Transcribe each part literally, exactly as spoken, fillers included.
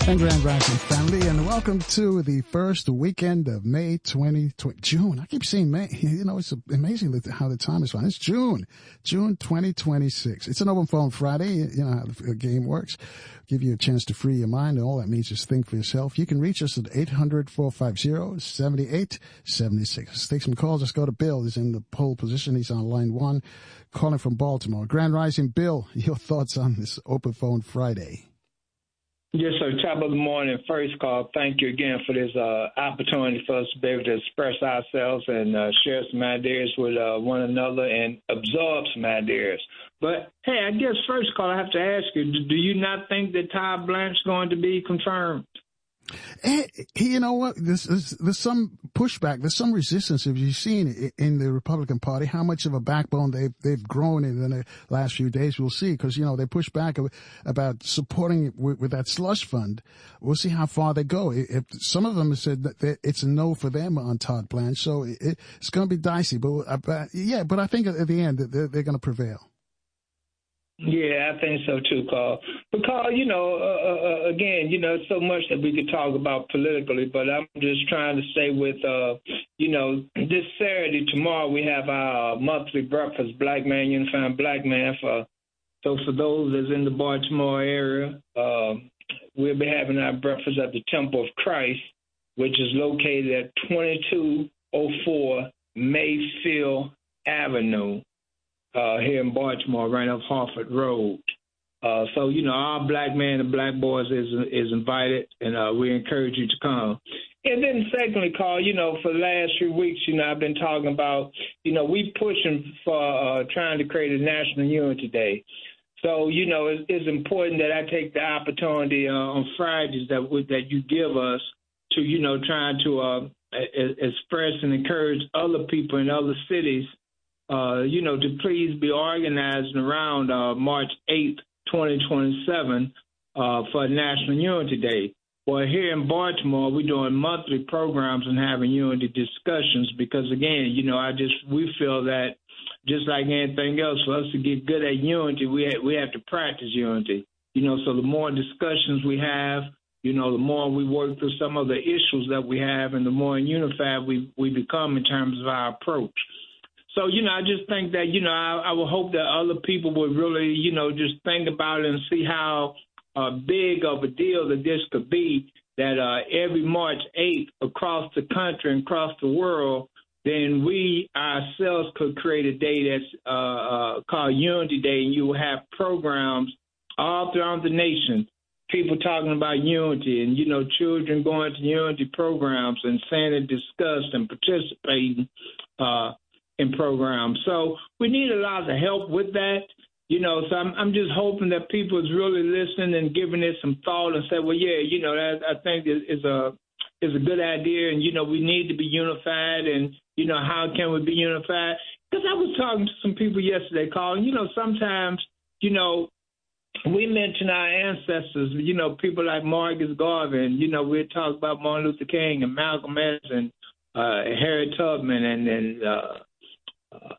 And Grand Rising family, and welcome to the first weekend of May twenty twenty, June. I keep saying May. You know, it's amazing how the time is flying. It's June, June twenty twenty-six. It's an open phone Friday. You know how the game works. Give you a chance to free your mind, and all that means is think for yourself. You can reach us at eight hundred, four five zero, seven eight seven six. Let's take some calls. Let's go to Bill. He's in the pole position. He's on line one, calling from Baltimore. Grand Rising, Bill, your thoughts on this open phone Friday? Yes, sir. Top of the morning, first call. Thank you again for this uh, opportunity for us to be able to express ourselves and uh, share some ideas with uh, one another and absorb some ideas. But, hey, I guess first call, I have to ask you, do you not think that Todd Blanche is going to be confirmed? And, you know what? There's, there's, there's some pushback. There's some resistance. Have you seen in the Republican Party how much of a backbone they've they've grown in the last few days? We'll see, because you know they push back about supporting it with, with that slush fund. We'll see how far they go. If some of them have said that it's a no for them on Todd Blanche, so it, it's going to be dicey. But uh, yeah, but I think at the end they're, they're going to prevail. Yeah, I think so too, Carl. But Carl, you know, uh, uh, again, you know, so much that we could talk about politically, but I'm just trying to say with, uh, you know, this Saturday, tomorrow, we have our monthly breakfast, Black Man Unifying Black Man. For so for those that's in the Baltimore area, uh, we'll be having our breakfast at the Temple of Christ, which is located at twenty-two oh four Mayfield Avenue. Uh, here in Baltimore, right off Harford Road. Uh, so, you know, our black man and black boys is is invited, and uh, we encourage you to come. And then secondly, Carl, you know, for the last few weeks, you know, I've been talking about, you know, we pushing for uh, trying to create a National Unity Day. So, you know, it's, it's important that I take the opportunity uh, on Fridays that that you give us to, you know, trying to uh, express and encourage other people in other cities Uh, you know, to please be organizing around uh, March eighth, twenty twenty-seven uh, for National Unity Day. Well, here in Baltimore, we're doing monthly programs and having unity discussions because, again, you know, I just we feel that just like anything else, for us to get good at unity, we have, we have to practice unity. You know, so the more discussions we have, you know, the more we work through some of the issues that we have and the more unified we, we become in terms of our approach. So, you know, I just think that, you know, I, I would hope that other people would really, you know, just think about it and see how uh, big of a deal that this could be, that uh, every March eighth across the country and across the world, then we ourselves could create a day that's uh, uh, called Unity Day, and you will have programs all throughout the nation, people talking about unity and, you know, children going to unity programs and saying and discussed and participating uh in programs. So we need a lot of help with that, you know, so I'm, I'm just hoping that people is really listening and giving it some thought and say, well, yeah, you know, that I think is a is a good idea. And, you know, we need to be unified. And, you know, how can we be unified? Because I was talking to some people yesterday, Colin, you know, sometimes, you know, we mention our ancestors, you know, people like Marcus Garvey, and, you know, we talk about Martin Luther King and Malcolm X and uh, Harriet Tubman and, and uh, Uh,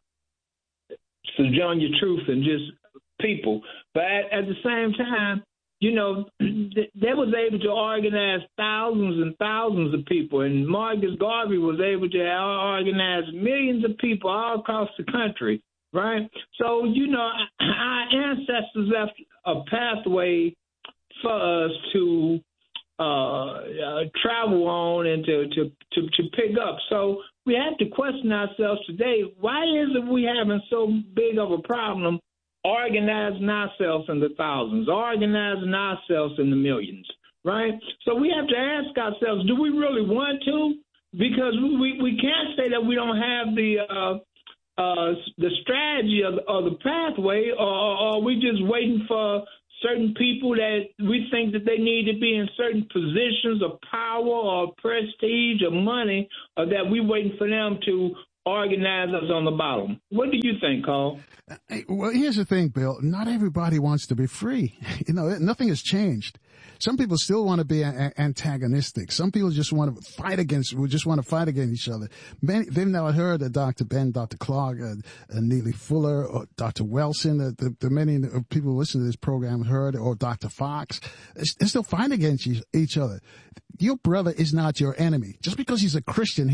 Sojourner Truth and just people. But at, at the same time, you know, they was able to organize thousands and thousands of people. And Marcus Garvey was able to organize millions of people all across the country, right? So, you know, our ancestors left a pathway for us to uh, uh, travel on and to, to, to, to pick up. So we have to question ourselves today, why is it we having so big of a problem organizing ourselves in the thousands, organizing ourselves in the millions, right? So we have to ask ourselves, do we really want to? Because we, we can't say that we don't have the uh, uh, the strategy of, of the pathway, or, or are we just waiting for certain people that we think that they need to be in certain positions of power or prestige or money, or that we waiting for them to organize us on the bottom? What do you think, Carl? Well, here's the thing, Bill. Not everybody wants to be free. You know, nothing has changed. some people still want to be a- a- antagonistic. Some people just want to fight against, we just want to fight against each other. Many, they've never heard of Doctor Ben, Doctor Clark, uh, uh, Neely Fuller, or Doctor Wilson. Uh, the, the many people who listen to this program heard, or Doctor Fox. They're still fighting against each other. Your brother is not your enemy. Just because he's a Christian,